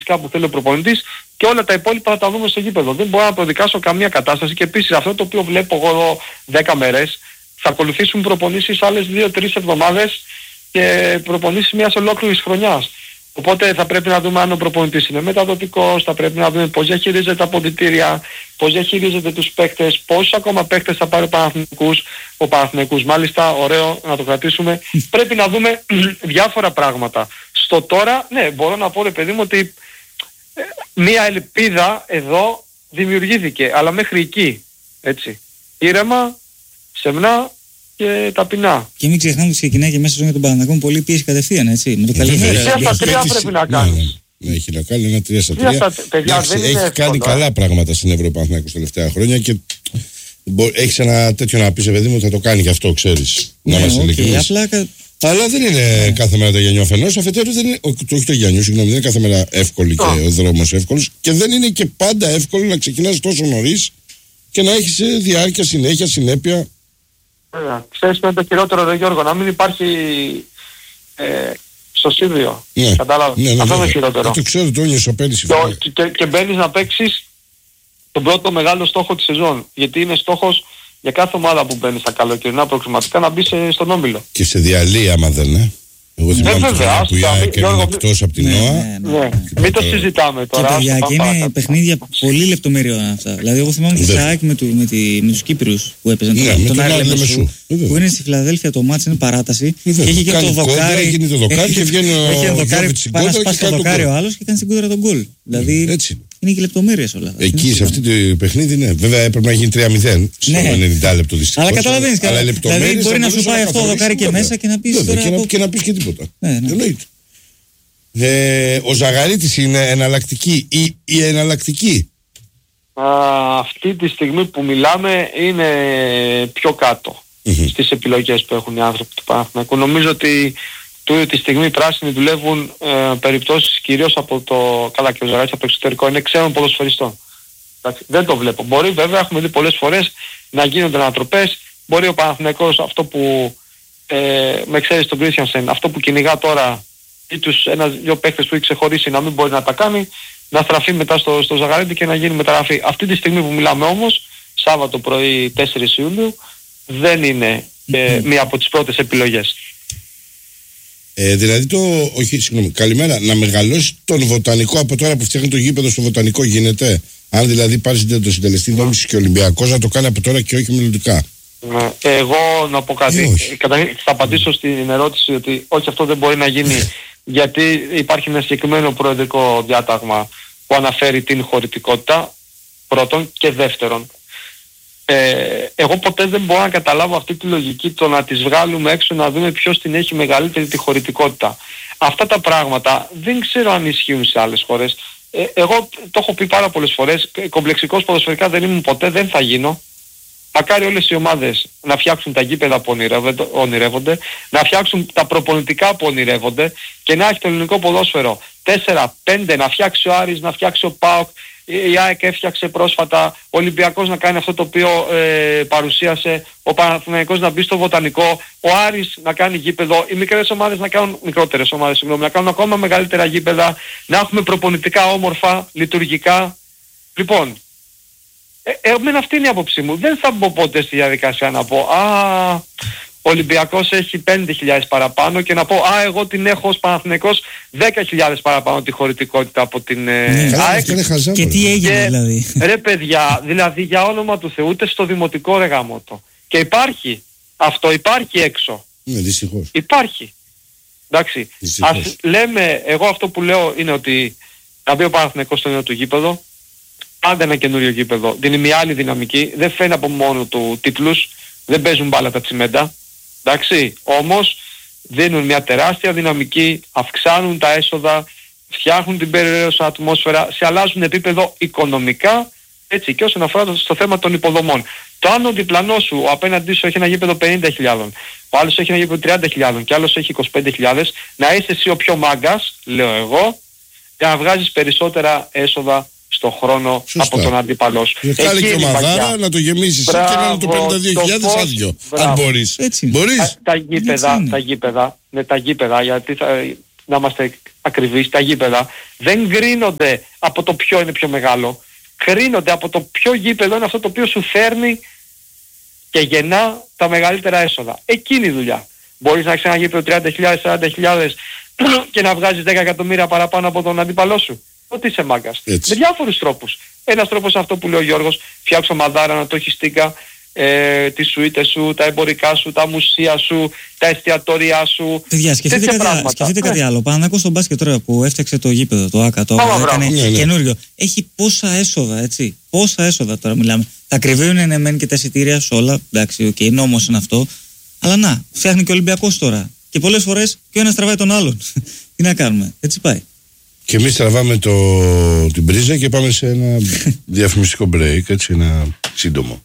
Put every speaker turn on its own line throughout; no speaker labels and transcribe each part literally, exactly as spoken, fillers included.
που θέλει ο προπονητής και όλα τα υπόλοιπα θα τα δούμε στο γήπεδο. Δεν μπορώ να προδικάσω καμία κατάσταση και επίσης αυτό το οποίο βλέπω εγώ εδώ δέκα μέρες θα ακολουθήσουν προπονήσεις άλλες δύο τρεις εβδομάδες και προπονήσεις μιας ολόκληρης χρονιάς. Οπότε θα πρέπει να δούμε αν ο προπονητής είναι μεταδοτικός, θα πρέπει να δούμε πώς διαχειρίζεται τα αποδυτήρια, πώς διαχειρίζεται τους παίκτες, πόσους ακόμα παίκτες θα πάρει ο Παναθηναϊκός, ο Παναθηναϊκός. Μάλιστα, ωραίο να το κρατήσουμε. Πρέπει να δούμε διάφορα πράγματα. Στο τώρα, ναι, μπορώ να πω ρε παιδί μου ότι μία ελπίδα εδώ δημιουργήθηκε, αλλά μέχρι εκεί, έτσι. Ήρεμα, σεμνά και ταπεινά.
Και μην ξεχνάμε ότι ξεκινάει και μέσα στον για τον Παναθηναϊκό με πολύ πίεση κατευθείαν, έτσι. Με το καλημέρα.
τρία στα τρία πρέπει να κάνεις.
Ναι, έχει να κάνει ένα τρία στα τρία. Έχει κάνει καλά πράγματα στην Ευρώπη Παναθηναϊκός τελευταία χρόνια και έχει ένα τέτοιο να πεις, παιδί μου, θα το κάνει και αυτό, ξέρεις. Να είμαστε ειλικρινείς. Αλλά δεν είναι κάθε μέρα τα Γιάννιου αφενός, αφετέρου δεν είναι, όχι το Γιάννιου, συγγνώμη, δεν είναι κάθε μέρα εύκολη και ο δρόμος εύκολος και δεν είναι και πάντα εύκολο να ξεκινάς τόσο νωρίς και να έχεις διάρκεια, συνέχεια, συνέπεια.
Βέβαια. Ξέρεις με το χειρότερο ρε Γιώργο, να μην υπάρχει ε, στο σίδιο.
Ναι.
Κατάλαβα.
Ναι, ναι,
αυτό είναι
ναι.
το χειρότερο.
Ε, το ξέρω, το ένιωσα πέρυσι.
Και, και, και, και μπαίνεις να παίξεις τον πρώτο μεγάλο στόχο της σεζόν. Γιατί είναι στόχος για κάθε ομάδα που μπαίνει στα καλοκαιρινά προκριματικά να μπει σε, στον όμιλο.
Και σε διαλύει άμα δεν είναι. Εγώ θυμάμαι
ναι,
το χρόνο που η ΑΕΚ είναι εκτός από την
ναι,
ΟΑ.
Ναι, ναι, ναι. Μην το συζητάμε τώρα.
Και παιδιά, και είναι παιχνίδια πολύ λεπτομερών αυτά. Δηλαδή, εγώ θυμάμαι τη ΑΕΚ με, με, με τους Κύπριους που έπαιζαν
ναι,
τον,
τον
Άρη Λεμεσού.
Που
είναι στη Φιλαδέλφια το μάτς, είναι παράταση. Και έχει και το δοκάρι.
Έχει το δοκάρι και βγαίνει ο Γιώβιτς στην κόντρα και
κάνει το δοκάρι ο άλλος και κάνει στην κόντρα τον γκολ. Δηλαδή, είναι και λεπτομέρειες όλα.
Εκεί σε αυτή το παιχνίδι, ναι. Βέβαια έπρεπε να γίνει τρία μηδέν στο ενενήντα λεπτό δυστυχώς.
Αλλά καταλαβαίνεις. Δηλαδή μπορεί να σου πάει αυτό το δοκάρι και μέσα και να πεις τώρα.
Και να πεις και τίποτα. Εννοείται. Ε, ο Ζαγαρίτης είναι εναλλακτική ή η εναλλακτική?
Α, αυτή τη στιγμή που μιλάμε είναι πιο κάτω mm-hmm. στις επιλογές που έχουν οι άνθρωποι του Παναθηναϊκού. Νομίζω ότι τούτη τη στιγμή οι πράσινοι δουλεύουν ε, περιπτώσεις κυρίως από το... Καλά, και ο Ζαγαρίτης από το εξωτερικό είναι ξένων ποδοσφαιριστών. Δεν το βλέπω. Μπορεί βέβαια, έχουμε δει πολλές φορές να γίνονται ανατροπές. Μπορεί ο Παναθηναϊκός αυτό που ε, με ξέρεις τον Κρίστιανσεν, αυτό που κυνηγά τώρα ή τους ένα-δυο παίκτες που έχει ξεχωρίσει να μην μπορεί να τα κάνει, να στραφεί μετά στο, στο Ζαγαρίτη και να γίνει μεταγραφή. Αυτή τη στιγμή που μιλάμε όμως, Σάββατο πρωί τέσσερις Ιουλίου, δεν είναι ε, μία από τις πρώτες επιλογές.
Ε, δηλαδή το, όχι συγγνώμη, καλημέρα, να μεγαλώσει τον Βοτανικό από τώρα που φτιάχνει το γήπεδο στο Βοτανικό γίνεται? Αν δηλαδή πάρει το συντελεστή νόμισης και ο Ολυμπιακός να το κάνει από τώρα και όχι μελλοντικά.
Εγώ να πω κάτι, καταρχήν θα απαντήσω στην ερώτηση ότι όχι, αυτό δεν μπορεί να γίνει γιατί υπάρχει ένα συγκεκριμένο προεδρικό διάταγμα που αναφέρει την χωρητικότητα πρώτον, και δεύτερον ε, εγώ ποτέ δεν μπορώ να καταλάβω αυτή τη λογική το να τις βγάλουμε έξω να δούμε ποιος την έχει μεγαλύτερη τη χωρητικότητα. Αυτά τα πράγματα δεν ξέρω αν ισχύουν σε άλλες χώρες. ε, εγώ το έχω πει πάρα πολλές φορές, κομπλεξικός ποδοσφαιρικά δεν ήμουν ποτέ, δεν θα γίνω. Μακάρι όλες οι ομάδες να φτιάξουν τα γήπεδα που ονειρεύονται, να φτιάξουν τα προπονητικά που ονειρεύονται και να έχει το ελληνικό ποδόσφαιρο τέσσερα πέντε, να φτιάξει ο Άρης, να φτιάξει ο ΠΑΟΚ, η ΑΕΚ έφτιαξε πρόσφατα, ο Ολυμπιακός να κάνει αυτό το οποίο ε, παρουσίασε, ο Παναθηναϊκός να μπει στο Βοτανικό, ο Άρης να κάνει γήπεδο, οι μικρές ομάδες να κάνουν, μικρότερες ομάδες συγγνώμη, να κάνουν ακόμα μεγαλύτερα γήπεδα, να έχουμε προπονητικά όμορφα, λειτουργικά. Λοιπόν, Ε, εμένα αυτή είναι η άποψή μου. Δεν θα μπω ποτέ στη διαδικασία να πω «Α, ο Ολυμπιακός έχει πέντε χιλιάδες παραπάνω» και να πω «Α, εγώ την έχω ως Παναθηναϊκός δέκα χιλιάδες παραπάνω τη χωρητικότητα από την ε, ΑΕΚ».
Και τι έγινε και, δηλαδή.
Ρε παιδιά, δηλαδή για όνομα του Θεού, ούτε στο δημοτικό ρε γαμώτο. Και υπάρχει. Αυτό υπάρχει έξω.
Ναι, δυστυχώς.
Υπάρχει. Εντάξει. Δυστυχώς. Ας λέμε, εγώ αυτό που λέω είναι ότι να μπει ο Παναθηναϊκός στο νέο του γήπεδο, πάντα ένα καινούριο γήπεδο, δίνει μια άλλη δυναμική, δεν φαίνει από μόνο του τίτλους, δεν παίζουν μπάλα τα τσιμέντα, εντάξει, όμως δίνουν μια τεράστια δυναμική, αυξάνουν τα έσοδα, φτιάχνουν την περιραίωσα ατμόσφαιρα, σε αλλάζουν επίπεδο οικονομικά, έτσι, και όσον αφορά στο θέμα των υποδομών. Το αν ο διπλανός σου, ο απέναντί σου έχει ένα γήπεδο πενήντα χιλιάδες, ο άλλος έχει ένα γήπεδο τριάντα χιλιάδες και άλλος έχει είκοσι πέντε χιλιάδες, να είσαι εσύ ο πιο μάγκας, λέω εγώ, για να βγάζεις περισσότερα έσοδα στον χρόνο. Σωστά. Από τον αντίπαλό σου.
Και κάλε και ομαδάρα να το γεμίσεις και να είναι το πενήντα δύο χιλιάδες άδειο. Αν μπορείς.
Έτσι.
Μπορείς.
Τα, τα γήπεδα, τα γήπεδα, με τα γήπεδα, γιατί θα, να είμαστε ακριβείς, τα γήπεδα δεν κρίνονται από το ποιο είναι πιο μεγάλο. Κρίνονται από το ποιο γήπεδο είναι αυτό το οποίο σου φέρνει και γεννά τα μεγαλύτερα έσοδα. Εκείνη η δουλειά. Μπορείς να έχεις ένα γήπεδο τριάντα χιλιάδες, σαράντα χιλιάδες και να βγάζεις δέκα εκατομμύρια παραπάνω από τον αντίπαλό σου. Ότι είσαι μάγκας. Με διάφορους τρόπους. Ένας τρόπος αυτό που λέει ο Γιώργος, φτιάξω μαδάρα να το έχεις στίκα, ε, τις σουίτες σου, τα εμπορικά σου, τα μουσεία σου, τα εστιατόρια σου.
Παιδιά, σκεφτείτε κάτι, σκεφτείτε κάτι ε. άλλο. Παναθηναϊκός στον μπάσκετ τώρα που έφτιαξε το γήπεδο, το ΆΚΑ, το έκανε ναι, ναι. καινούριο. Έχει πόσα έσοδα, έτσι. Πόσα έσοδα τώρα μιλάμε. Τα κρυβίουν είναι μεν και τα εισιτήρια σε όλα. Εντάξει, οκ, okay, νόμος είναι αυτό. Αλλά να, φτιάχνει και ο Ολυμπιακός τώρα. Και πολλές φορές και ο ένας τραβάει τον άλλον. Τι να κάνουμε, έτσι πάει.
Και εμείς τραβάμε το, την πρίζα και πάμε σε ένα διαφημιστικό break, έτσι, ένα σύντομο.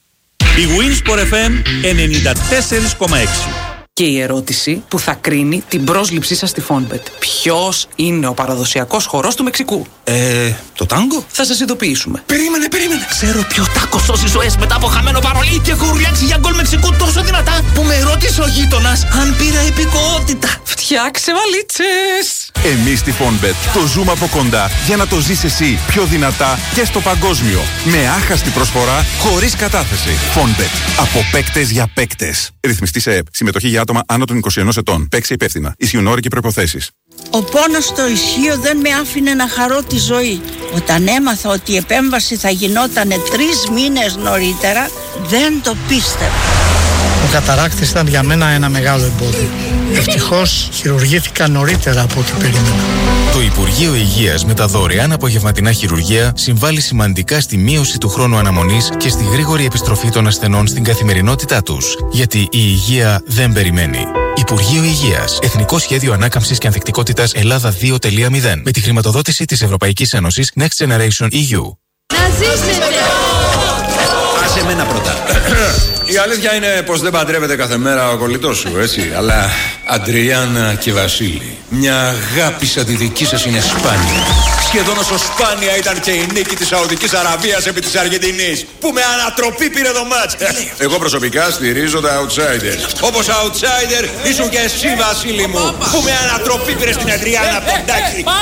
Η Winsport εφ εμ ενενήντα τέσσερα κόμμα έξι.
Και η ερώτηση που θα κρίνει την πρόσληψή σας στη Fonbet. Ποιος είναι ο παραδοσιακός χορός του Μεξικού?
Ε, το τάγκο?
Θα σας ειδοποιήσουμε.
Περίμενε, περίμενε. Ξέρω ποιο τάκο σώσει ζωές μετά από χαμένο παρολί και έχω ουρλιάξει για γκολ Μεξικού τόσο δυνατά που με ρώτησε ο γείτονας αν πήρα υπηκότητα.
Φτιάξε βαλίτσες.
Εμείς στη Fonbet το ζούμε από κοντά για να το ζεις εσύ πιο δυνατά και στο παγκόσμιο. Με άχαστη προσφορά, χωρίς κατάθεση. Fonbet. Από παίκτες για παίκτες. Ρυθμιστή σε ΕΠ. Συμμετοχή για άτομα άνω των είκοσι ενός ετών. Παίξε υπεύθυνα. Ισχύουν όροι και προϋποθέσεις.
Ο πόνος στο ισχύο δεν με άφηνε να χαρώ τη ζωή. Όταν έμαθα ότι η επέμβαση θα γινόταν τρεις μήνες νωρίτερα, δεν το πίστευα.
Ο καταράκτης ήταν για μένα ένα μεγάλο εμπόδιο. Ευτυχώς χειρουργήθηκα νωρίτερα από ό,τι περίμενα.
Το Υπουργείο Υγείας με τα δωρεάν απογευματινά χειρουργία συμβάλλει σημαντικά στη μείωση του χρόνου αναμονής και στη γρήγορη επιστροφή των ασθενών στην καθημερινότητά τους. Γιατί η υγεία δεν περιμένει. Υπουργείο Υγείας. Εθνικό Σχέδιο Ανάκαμψης και Ανθεκτικότητας Ελλάδα δύο κόμμα μηδέν. Με τη χρηματοδότηση της Ευρωπαϊκής Ένωσης Next Generation ι γιου.
Να ζήσετε!
Άσε εμένα πρώτα. Η αλήθεια είναι πως δεν παντρεύεται κάθε μέρα ο κολλητός σου, έτσι. Αλλά Αντριάννα και Βασίλη, μια αγάπη σαν τη δική σας είναι σπάνια. Σχεδόν όσο σπάνια ήταν και η νίκη της Σαουδικής Αραβίας επί της Αργεντινής, που με ανατροπή πήρε το μάτς. Εγώ προσωπικά στηρίζω τα outsiders. Όπως outsider ήσουν και εσύ, Βασίλη μου, που με ανατροπή πήρε στην Αντριάννα από τον Τάκη.